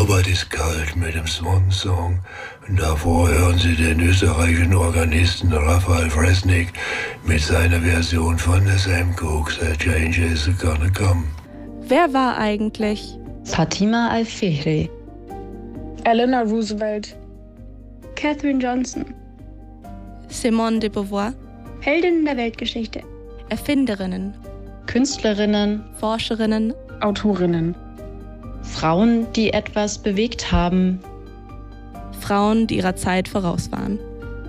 Norbert ist kalt mit dem Swan Song. Und davor hören Sie den österreichischen Organisten Raphael Fresnik mit seiner Version von The Sam Cooke, The Change Is Gonna Come. Wer war eigentlich Fatima Al-Fihri, Eleanor Roosevelt, Katherine Johnson, Simone de Beauvoir? Heldinnen der Weltgeschichte, Erfinderinnen, Künstlerinnen, Forscherinnen, Autorinnen, Frauen, die etwas bewegt haben, Frauen, die ihrer Zeit voraus waren.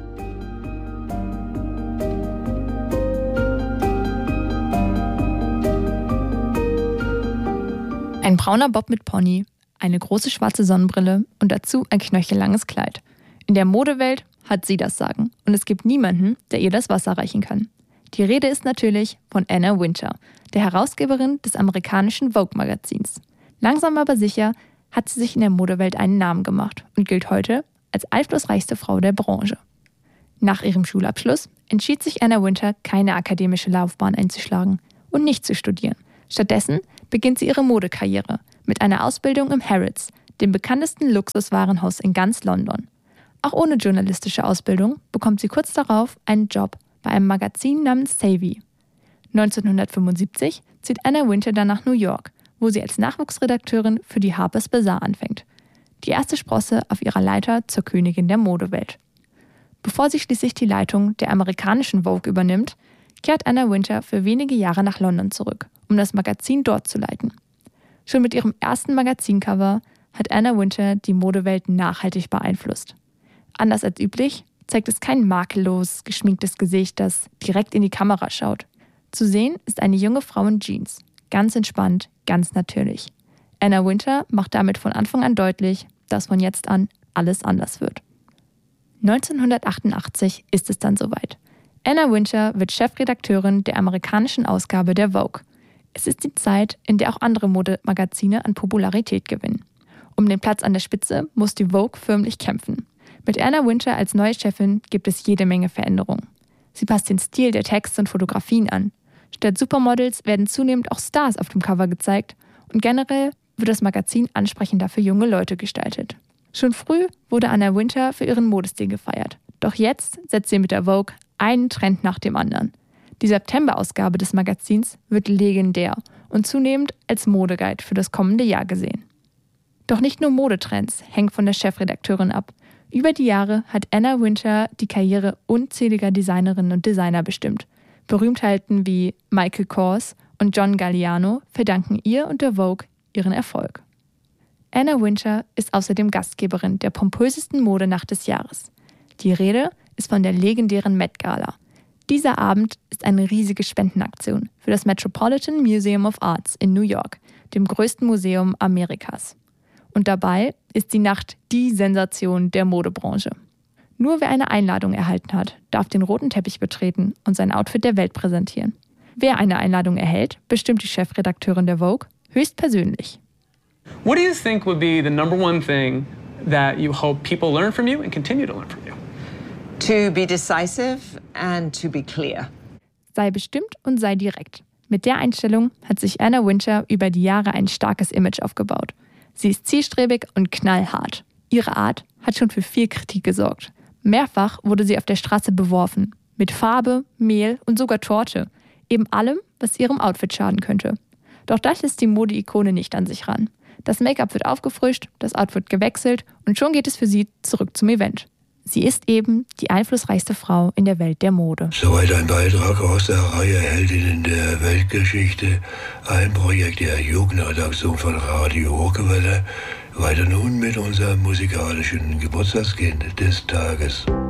Ein brauner Bob mit Pony, eine große schwarze Sonnenbrille und dazu ein knöchellanges Kleid. In der Modewelt hat sie das Sagen und es gibt niemanden, der ihr das Wasser reichen kann. Die Rede ist natürlich von Anna Wintour, der Herausgeberin des amerikanischen Vogue-Magazins. Langsam aber sicher hat sie sich in der Modewelt einen Namen gemacht und gilt heute als einflussreichste Frau der Branche. Nach ihrem Schulabschluss entschied sich Anna Wintour, keine akademische Laufbahn einzuschlagen und nicht zu studieren. Stattdessen beginnt sie ihre Modekarriere mit einer Ausbildung im Harrods, dem bekanntesten Luxuswarenhaus in ganz London. Auch ohne journalistische Ausbildung bekommt sie kurz darauf einen Job bei einem Magazin namens Savvy. 1975 zieht Anna Wintour dann nach New York, wo sie als Nachwuchsredakteurin für die Harper's Bazaar anfängt. Die erste Sprosse auf ihrer Leiter zur Königin der Modewelt. Bevor sie schließlich die Leitung der amerikanischen Vogue übernimmt, kehrt Anna Wintour für wenige Jahre nach London zurück, um das Magazin dort zu leiten. Schon mit ihrem ersten Magazincover hat Anna Wintour die Modewelt nachhaltig beeinflusst. Anders als üblich zeigt es kein makellos geschminktes Gesicht, das direkt in die Kamera schaut. Zu sehen ist eine junge Frau in Jeans, ganz entspannt, ganz natürlich. Anna Wintour macht damit von Anfang an deutlich, dass von jetzt an alles anders wird. 1988 ist es dann soweit. Anna Wintour wird Chefredakteurin der amerikanischen Ausgabe der Vogue. Es ist die Zeit, in der auch andere Modemagazine an Popularität gewinnen. Um den Platz an der Spitze muss die Vogue förmlich kämpfen. Mit Anna Wintour als neue Chefin gibt es jede Menge Veränderungen. Sie passt den Stil der Texte und Fotografien an. Statt Supermodels werden zunehmend auch Stars auf dem Cover gezeigt und generell wird das Magazin ansprechender für junge Leute gestaltet. Schon früh wurde Anna Wintour für ihren Modestil gefeiert. Doch jetzt setzt sie mit der Vogue einen Trend nach dem anderen. Die September-Ausgabe des Magazins wird legendär und zunehmend als Modeguide für das kommende Jahr gesehen. Doch nicht nur Modetrends hängen von der Chefredakteurin ab. Über die Jahre hat Anna Wintour die Karriere unzähliger Designerinnen und Designer bestimmt. Berühmtheiten wie Michael Kors und John Galliano verdanken ihr und der Vogue ihren Erfolg. Anna Wintour ist außerdem Gastgeberin der pompösesten Modenacht des Jahres. Die Rede ist von der legendären Met Gala. Dieser Abend ist eine riesige Spendenaktion für das Metropolitan Museum of Arts in New York, dem größten Museum Amerikas. Und dabei ist die Nacht die Sensation der Modebranche. Nur wer eine Einladung erhalten hat, darf den roten Teppich betreten und sein Outfit der Welt präsentieren. Wer eine Einladung erhält, bestimmt die Chefredakteurin der Vogue höchstpersönlich. What do you think would be the number one thing that you hope people learn from you and continue to learn from you? To be decisive and to be clear. Sei bestimmt und sei direkt. Mit der Einstellung hat sich Anna Wintour über die Jahre ein starkes Image aufgebaut. Sie ist zielstrebig und knallhart. Ihre Art hat schon für viel Kritik gesorgt. Mehrfach wurde sie auf der Straße beworfen. Mit Farbe, Mehl und sogar Torte. Eben allem, was ihrem Outfit schaden könnte. Doch das lässt die Modeikone nicht an sich ran. Das Make-up wird aufgefrischt, das Outfit gewechselt und schon geht es für sie zurück zum Event. Sie ist eben die einflussreichste Frau in der Welt der Mode. Soweit ein Beitrag aus der Reihe Heldinnen der Weltgeschichte, ein Projekt der Jugendredaktion von Radio Hochwelle. Weiter nun mit unserem musikalischen Geburtstagskind des Tages.